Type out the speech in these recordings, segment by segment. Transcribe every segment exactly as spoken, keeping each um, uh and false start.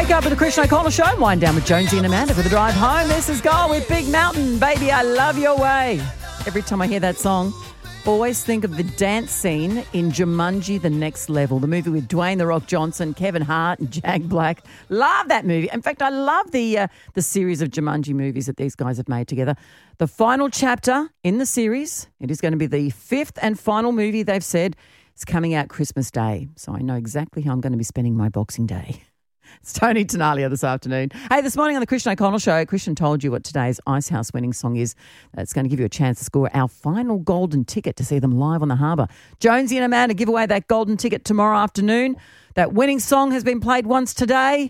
Wake up with the Christian O'Connell Show. Wind down with Jonesy and Amanda for the drive home. This is Go with Big Mountain. Baby, I love your way. Every time I hear that song, always think of the dance scene in Jumanji: The Next Level, the movie with Dwayne "The Rock" Johnson, Kevin Hart and Jack Black. Love that movie. In fact, I love the uh, the series of Jumanji movies that these guys have made together. The final chapter in the series, it is going to be the fifth and final movie they've said. It's coming out Christmas Day, so I know exactly how I'm going to be spending my Boxing Day. It's Tony Tenalia this afternoon. Hey, this morning on the Christian O'Connell Show, Christian told you what today's Icehouse winning song is. It's going to give you a chance to score our final golden ticket to see them live on the harbour. Jonesy and Amanda give away that golden ticket tomorrow afternoon. That winning song has been played once today.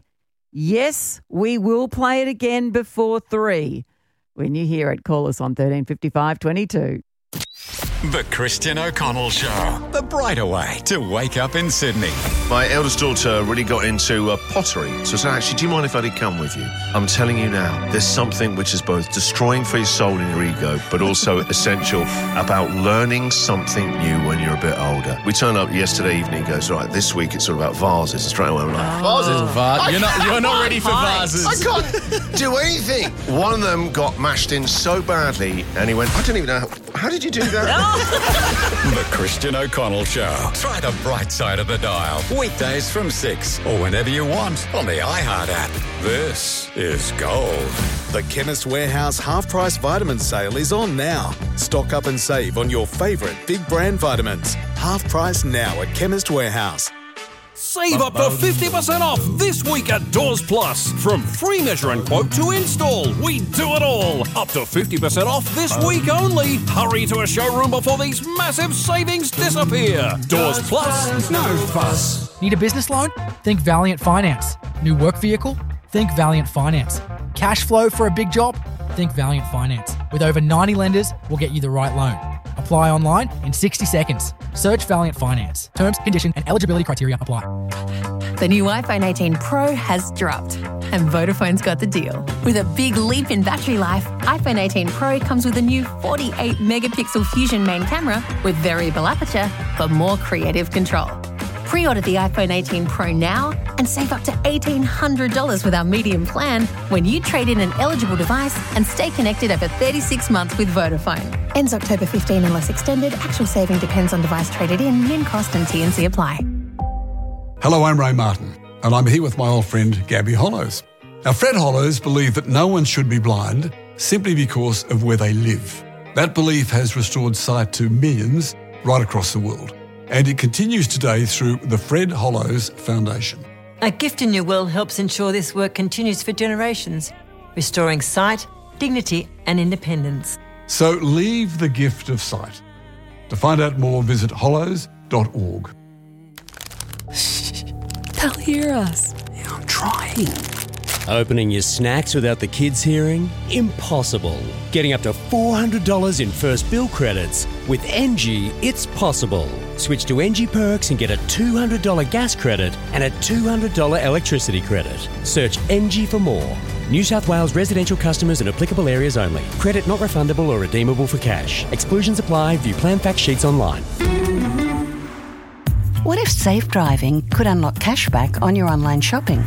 Yes, we will play it again before three. When you hear it, call us on thirteen fifty-five twenty-two. The Christian O'Connell Show, the brighter way to wake up in Sydney. My eldest daughter really got into uh, pottery, so I said, actually, do you mind if I did come with you? I'm telling you now, there's something which is both destroying for your soul and your ego, but also essential about learning something new when you're a bit older. We turned up yesterday evening, he goes, right, this week it's all about vases. And straight away I'm like, vases? Va- you're not, you're not ready for vases. I can't do anything. One of them got mashed in so badly, and he went, I don't even know, how, how did you do that? The Christian O'Connell Show. Try the bright side of the dial. Weekdays from six or whenever you want on the iHeart app. This is gold. The Chemist Warehouse half-price vitamin sale is on now. Stock up and save on your favourite big brand vitamins. Half price now at Chemist Warehouse. Save up to fifty percent off this week at Doors Plus. From free measure and quote to install, we do it all. Up to fifty percent off this week only. Hurry to a showroom before these massive savings disappear. Doors Plus, no fuss. Need a business loan? Think Valiant Finance. New work vehicle? Think Valiant Finance. Cash flow for a big job? Think Valiant Finance. With over ninety lenders, we'll get you the right loan. Apply online in sixty seconds. Search Valiant Finance. Terms, conditions, and eligibility criteria apply. The new iPhone eighteen Pro has dropped, and Vodafone's got the deal. With a big leap in battery life, iPhone eighteen Pro comes with a new forty-eight megapixel Fusion main camera with variable aperture for more creative control. Pre-order the iPhone eighteen Pro now and save up to eighteen hundred dollars with our medium plan when you trade in an eligible device and stay connected over thirty-six months with Vodafone. Ends October fifteenth unless extended. Actual saving depends on device traded in. Min cost and T and C apply. Hello, I'm Ray Martin, and I'm here with my old friend Gabby Hollows. Now, Fred Hollows believed that no one should be blind simply because of where they live. That belief has restored sight to millions right across the world. And it continues today through the Fred Hollows Foundation. A Gift in Your Will helps ensure this work continues for generations, restoring sight, dignity and independence. So leave the gift of sight. To find out more, visit hollows dot org. Shh, they'll hear us. Yeah, I'm trying. Opening your snacks without the kids hearing? Impossible. Getting up to four hundred dollars in first bill credits. With N G, it's possible. Switch to N G Perks and get a two hundred dollars gas credit and a two hundred dollars electricity credit. Search N G for more. New South Wales residential customers in applicable areas only. Credit not refundable or redeemable for cash. Exclusions apply. View plan fact sheets online. What if safe driving could unlock cashback on your online shopping?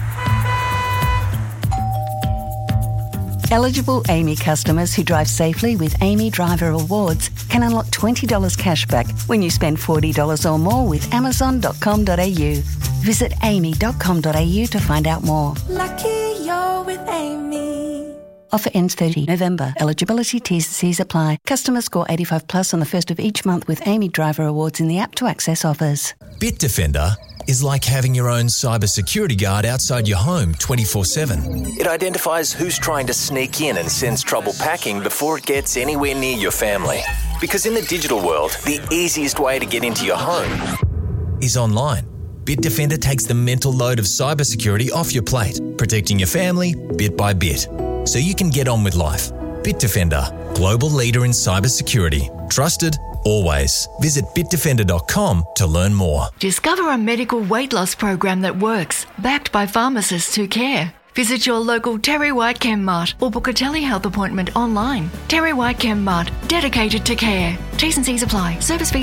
Eligible A M I customers who drive safely with A M I Driver Awards can unlock twenty dollars cashback when you spend forty dollars or more with amazon dot com dot a u. Visit amy dot com dot a u to find out more. Lucky you're with Amy. Offer ends thirtieth November. Eligibility T's and C's apply. Customers score eighty-five plus on the first of each month with A M I Driver Awards in the app to access offers. Bitdefender is like having your own cybersecurity guard outside your home twenty-four seven. It identifies who's trying to sneak in and sends trouble packing before it gets anywhere near your family. Because in the digital world, the easiest way to get into your home is online. Bitdefender takes the mental load of cybersecurity off your plate, protecting your family bit by bit, so you can get on with life. Bitdefender, global leader in cybersecurity. Trusted always. Visit bitdefender dot com to learn more. Discover a medical weight loss program that works, backed by pharmacists who care. Visit your local Terry White Chemmart or book a telehealth appointment online. Terry White Chemmart, dedicated to care. T's and C's apply. Service fee